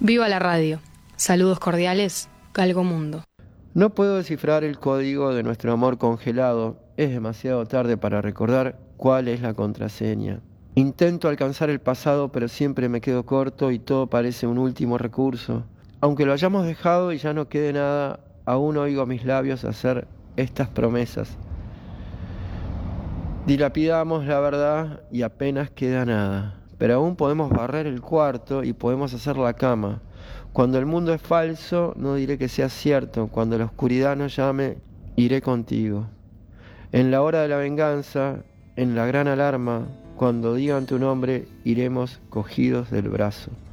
Viva la radio. Saludos cordiales, Galgo Mundo. No puedo descifrar el código de nuestro amor congelado. Es demasiado tarde para recordar cuál es la contraseña. Intento alcanzar el pasado, pero siempre me quedo corto y todo parece un último recurso. Aunque lo hayamos dejado y ya no quede nada, aún oigo mis labios hacer estas promesas. Dilapidamos la verdad y apenas queda nada. Pero aún podemos barrer el cuarto y podemos hacer la cama. Cuando el mundo es falso, no diré que sea cierto. Cuando la oscuridad nos llame, iré contigo. En la hora de la venganza, en la gran alarma, cuando digan tu nombre, iremos cogidos del brazo.